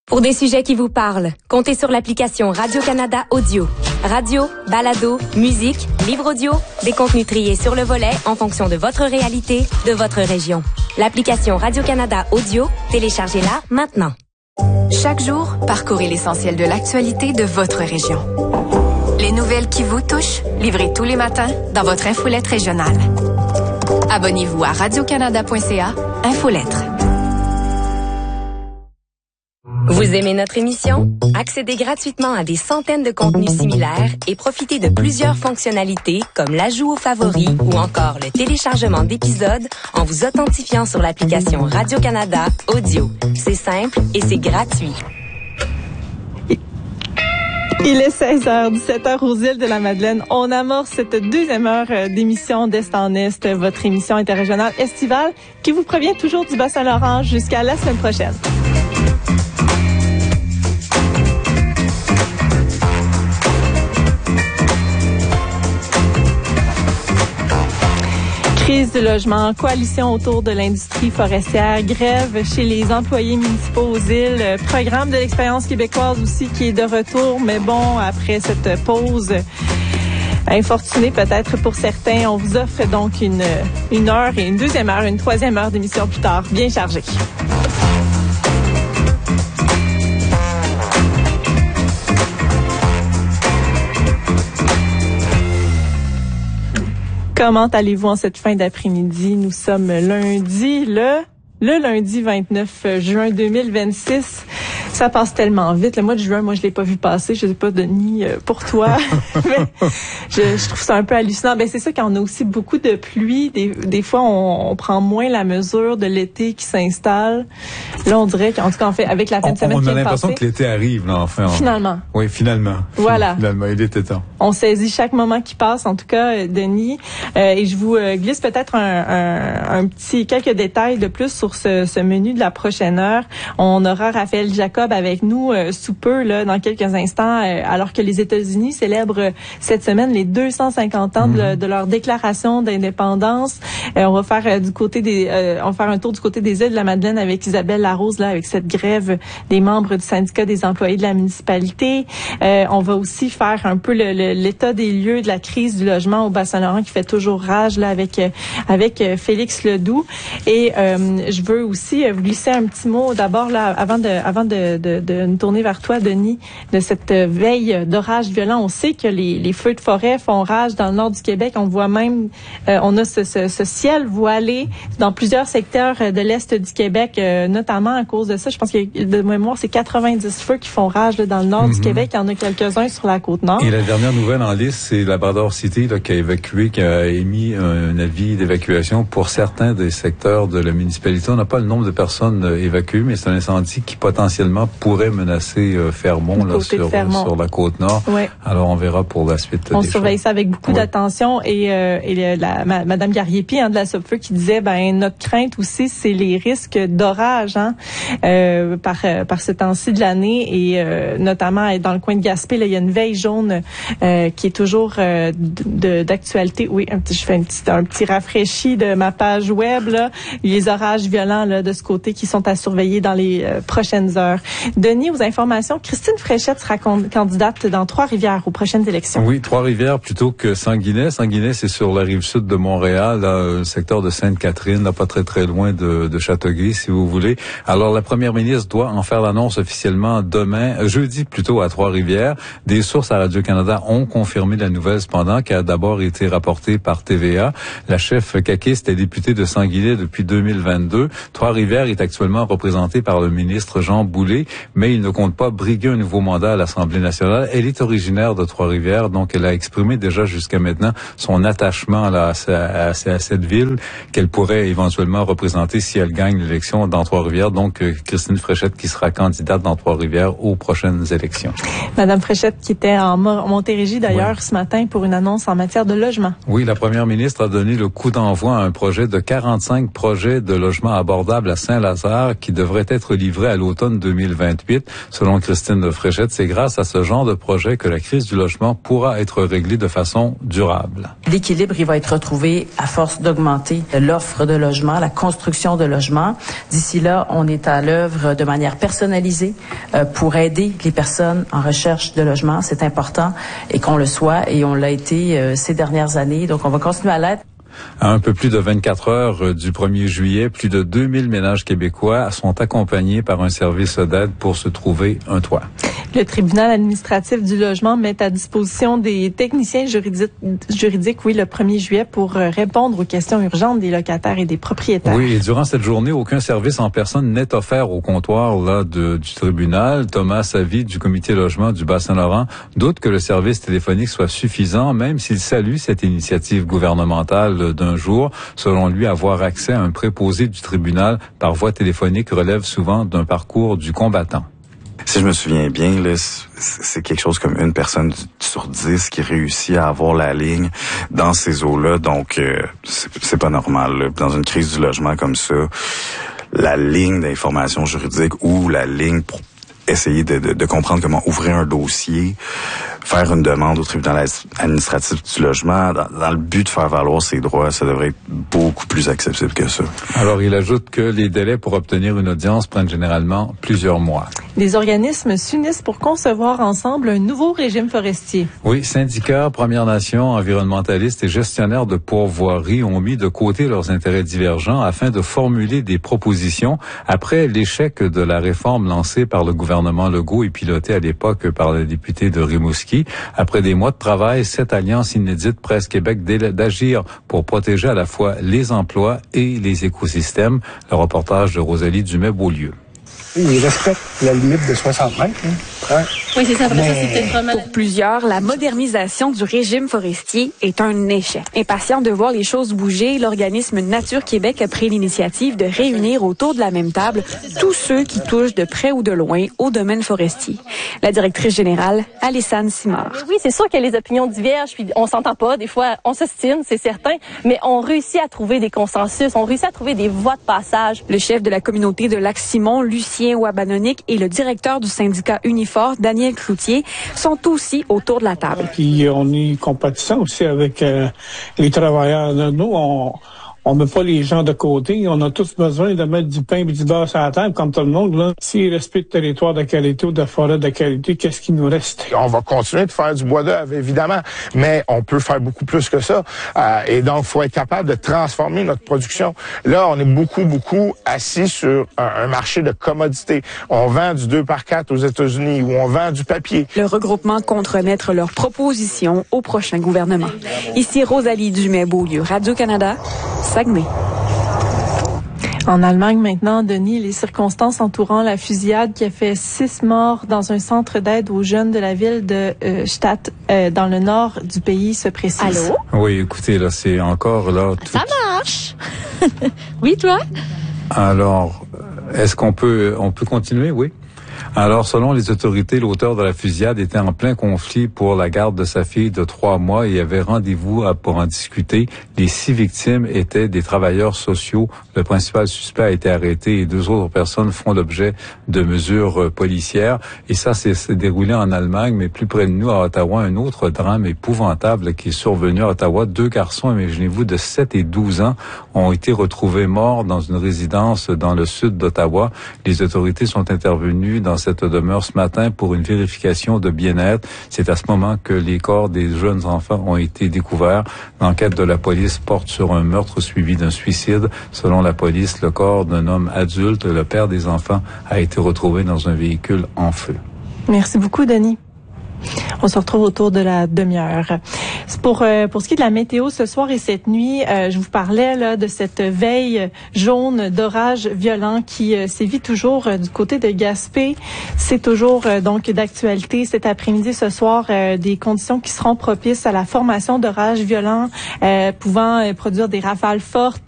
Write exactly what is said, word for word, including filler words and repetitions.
Pour des sujets qui vous parlent, comptez sur l'application Radio-Canada Audio. Radio, balado, musique, livre audio, des contenus triés sur le volet en fonction de votre réalité, de votre région. L'application Radio-Canada Audio, téléchargez-la maintenant. Chaque jour, parcourez l'essentiel de l'actualité de votre région. Les nouvelles qui vous touchent, livrées tous les matins dans votre infolette régionale. Abonnez-vous à radio canada point c a, Infolettre. Vous aimez notre émission? Accédez gratuitement à des centaines de contenus similaires et profitez de plusieurs fonctionnalités comme l'ajout aux favoris ou encore le téléchargement d'épisodes en vous authentifiant sur l'application Radio-Canada Audio. C'est simple et c'est gratuit. Il est seize heures, dix-sept heures aux îles de la Madeleine. On amorce cette deuxième heure d'émission d'Est en Est, votre émission interrégionale estivale qui vous provient toujours du Bas-Saint-Laurent jusqu'à la semaine prochaine. Crise du logement, coalition autour de l'industrie forestière, grève chez les employés municipaux aux îles, programme de l'expérience québécoise aussi qui est de retour, mais bon, après cette pause infortunée peut-être pour certains, on vous offre donc une, une heure et une deuxième heure, une troisième heure d'émission plus tard, bien chargée. Comment allez-vous en cette fin d'après-midi? Nous sommes lundi, le, le lundi vingt-neuf juin deux mille vingt-six. Ça passe tellement vite. Le mois de juin, moi, je l'ai pas vu passer. Je sais pas, Denis, euh, pour toi. Mais je, je trouve ça un peu hallucinant. Ben, c'est ça, quand on a aussi beaucoup de pluie, des, des fois, on, on prend moins la mesure de l'été qui s'installe. Là, on dirait qu'en tout cas, en fait, avec la fin on, de semaine on qui a vient de l'impression passer, que l'été arrive, là, enfin. On... Finalement. Oui, finalement. Voilà. Finalement, il était temps. On saisit chaque moment qui passe, en tout cas, Denis. Euh, et je vous euh, glisse peut-être un, un, un petit, quelques détails de plus sur ce, ce menu de la prochaine heure. On aura Raphaël Jacob avec nous euh, sous peu, là, dans quelques instants, euh, alors que les États-Unis célèbrent euh, cette semaine les deux cent cinquante ans mm-hmm. de, de leur déclaration d'indépendance. Euh, on va faire euh, du côté des, euh, on va faire un tour du côté des îles de la Madeleine avec Isabelle Larose, là, avec cette grève des membres du syndicat des employés de la municipalité. Euh, on va aussi faire un peu le, le, l'état des lieux de la crise du logement au Bas-Saint-Laurent qui fait toujours rage, là, avec euh, avec euh, Félix Ledoux. Et euh, je veux aussi euh, vous glisser un petit mot d'abord là, avant de, avant de, de, de nous tourner vers toi, Denis, de cette veille d'orage violent. On sait que les, les feux de forêt font rage dans le nord du Québec. On voit même, euh, on a ce, ce, ce ciel voilé dans plusieurs secteurs de l'est du Québec, euh, notamment à cause de ça. Je pense que de mémoire, c'est quatre-vingt-dix feux qui font rage là, dans le nord mm-hmm. du Québec. Il y en a quelques-uns sur la côte nord. Et la dernière nouvelle en liste, c'est Labrador City là, qui a évacué, qui a émis un, un avis d'évacuation pour certains des secteurs de la municipalité. On n'a pas le nombre de personnes euh, évacuées, mais c'est un incendie qui potentiellement pourrait menacer euh, Fermont, là, sur, Fermont. sur la côte nord. Ouais. Alors, on verra pour la suite. On des surveille choses. ça avec beaucoup ouais. d'attention. Et, euh, et la, ma, Madame Garriépi hein, de la Sopfeu qui disait, ben notre crainte aussi, c'est les risques d'orage hein, euh, par, par ce temps-ci de l'année. Et euh, notamment dans le coin de Gaspé, là, il y a une veille jaune euh, qui est toujours euh, de, d'actualité. Oui, un petit, je fais un petit, un petit rafraîchi de ma page web. Là. Les orages violents là, de ce côté qui sont à surveiller dans les euh, prochaines heures. Denis, aux informations, Christine Fréchette sera con- candidate dans Trois-Rivières aux prochaines élections. Oui, Trois-Rivières plutôt que Sanguinet. Sanguinet, c'est sur la rive sud de Montréal, là, le secteur de Sainte-Catherine, là, pas très très loin de, de Châteauguay, si vous voulez. Alors, la première ministre doit en faire l'annonce officiellement demain, jeudi plutôt à Trois-Rivières. Des sources à Radio-Canada ont confirmé la nouvelle, cependant, qui a d'abord été rapportée par T V A. La chef caquiste est députée de Sanguinet depuis deux mille vingt-deux. Trois-Rivières est actuellement représentée par le ministre Jean Boulet, mais il ne compte pas briguer un nouveau mandat à l'Assemblée nationale. Elle est originaire de Trois-Rivières, donc elle a exprimé déjà jusqu'à maintenant son attachement là, à, à, à cette ville qu'elle pourrait éventuellement représenter si elle gagne l'élection dans Trois-Rivières. Donc, euh, Christine Fréchette qui sera candidate dans Trois-Rivières aux prochaines élections. Madame Fréchette qui était en Montérégie d'ailleurs oui. ce matin pour une annonce en matière de logement. Oui, la première ministre a donné le coup d'envoi à un projet de quarante-cinq projets de logement logement abordable à Saint-Lazare qui devrait être livré à l'automne deux mille vingt-huit. Selon Christine de Fréchette, c'est grâce à ce genre de projet que la crise du logement pourra être réglée de façon durable. L'équilibre, il va être retrouvé à force d'augmenter l'offre de logement, la construction de logements. D'ici là, on est à l'œuvre de manière personnalisée euh, pour aider les personnes en recherche de logement. C'est important et qu'on le soit et on l'a été euh, ces dernières années. Donc, on va continuer à l'être. À un peu plus de vingt-quatre heures du premier juillet, plus de deux mille ménages québécois sont accompagnés par un service d'aide pour se trouver un toit. Le tribunal administratif du logement met à disposition des techniciens juridiques, juridiques, oui, le premier juillet pour répondre aux questions urgentes des locataires et des propriétaires. Oui, et durant cette journée, aucun service en personne n'est offert au comptoir là de, du tribunal. Thomas Savy du comité logement du Bas-Saint-Laurent doute que le service téléphonique soit suffisant, même s'il salue cette initiative gouvernementale d'un jour. Selon lui, avoir accès à un préposé du tribunal par voie téléphonique relève souvent d'un parcours du combattant. Si je me souviens bien, là, c'est quelque chose comme une personne sur dix qui réussit à avoir la ligne dans ces eaux-là. Donc, euh, c'est pas normal. Là. Dans une crise du logement comme ça, la ligne d'information juridique ou la ligne pour essayer de, de, de comprendre comment ouvrir un dossier, faire une demande au tribunal administratif du logement, dans, dans le but de faire valoir ses droits, ça devrait être beaucoup plus accessible que ça. Alors, il ajoute que les délais pour obtenir une audience prennent généralement plusieurs mois. Les organismes s'unissent pour concevoir ensemble un nouveau régime forestier. Oui, syndicats, Premières Nations, environnementalistes et gestionnaires de pourvoirie ont mis de côté leurs intérêts divergents afin de formuler des propositions après l'échec de la réforme lancée par le gouvernement Legault et pilotée à l'époque par le député de Rimouski. Après des mois de travail, cette alliance inédite presse Québec d'agir pour protéger à la fois les emplois et les écosystèmes. Le reportage de Rosalie Dumais-Beaulieu. Ils respectent la limite de soixante mètres. Hein. Ouais. Oui, c'est ça. Après Mais... ça, c'était vraiment... Pour plusieurs, la modernisation du régime forestier est un échec. Impatient de voir les choses bouger, l'organisme Nature Québec a pris l'initiative de réunir autour de la même table tous ceux qui touchent de près ou de loin au domaine forestier. La directrice générale, Alessane Simard. Oui, c'est sûr que les opinions divergent, puis on s'entend pas. Des fois, on s'ostine, c'est certain, mais on réussit à trouver des consensus, on réussit à trouver des voies de passage. Le chef de la communauté de Lac-Simon, Lucien Wabanonic, et le directeur du syndicat Unifor, Daniel Cloutier, sont aussi autour de la table. Puis on est compatissant aussi avec euh, les travailleurs. Nous, on on met pas les gens de côté. On a tous besoin de mettre du pain et du beurre sur la table, comme tout le monde. Là. S'il reste plus de territoire de qualité ou de forêt de qualité, qu'est-ce qui nous reste? On va continuer de faire du bois d'œuvre, évidemment, mais on peut faire beaucoup plus que ça. Euh, et donc, il faut être capable de transformer notre production. Là, on est beaucoup, beaucoup assis sur un, un marché de commodités. On vend du deux par quatre aux États-Unis ou on vend du papier. Le regroupement compte remettre leurs propositions au prochain gouvernement. Ici Rosalie Dumais-Beaulieu, Radio-Canada, Saguenay. En Allemagne maintenant, Denis, les circonstances entourant la fusillade qui a fait six morts dans un centre d'aide aux jeunes de la ville de euh, Stadt, euh, dans le nord du pays, se précisent. Allô? Oui, écoutez, là, c'est encore là... Tout... Ça marche! Oui, toi? Alors, est-ce qu'on peut, on peut continuer? Oui. Alors, selon les autorités, l'auteur de la fusillade était en plein conflit pour la garde de sa fille de trois mois et avait rendez-vous pour en discuter. Les six victimes étaient des travailleurs sociaux. Le principal suspect a été arrêté et deux autres personnes font l'objet de mesures policières. Et ça, c'est déroulé en Allemagne, mais plus près de nous, à Ottawa, un autre drame épouvantable qui est survenu à Ottawa. Deux garçons, imaginez-vous, de sept et douze ans ont été retrouvés morts dans une résidence dans le sud d'Ottawa. Les autorités sont intervenues dans cette demeure ce matin pour une vérification de bien-être. C'est à ce moment que les corps des jeunes enfants ont été découverts. L'enquête de la police porte sur un meurtre suivi d'un suicide. Selon la police, le corps d'un homme adulte, le père des enfants, a été retrouvé dans un véhicule en feu. Merci beaucoup, Denis. On se retrouve autour de la demi-heure. Pour euh, pour ce qui est de la météo ce soir et cette nuit, euh, je vous parlais là de cette veille jaune d'orage violent qui euh, sévit toujours euh, du côté de Gaspé. C'est toujours euh, donc d'actualité cet après-midi, ce soir, euh, des conditions qui seront propices à la formation d'orages violents euh, pouvant euh, produire des rafales fortes